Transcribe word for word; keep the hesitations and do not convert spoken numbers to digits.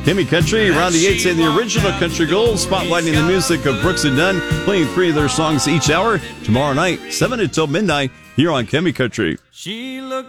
Kimmy Country, around the eights and the original Country Gold, spotlighting the music of Brooks and Dunn, playing three of their songs each hour. Tomorrow night, seven until midnight, here on Kimmy Country. She looked